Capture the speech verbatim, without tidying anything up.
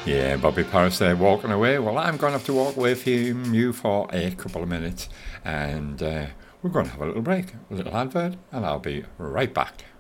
Yeah, Bobby Paris there walking away. Well, I'm going to have to walk away from you for a couple of minutes, and uh, we're going to have a little break, a little advert, and I'll be right back.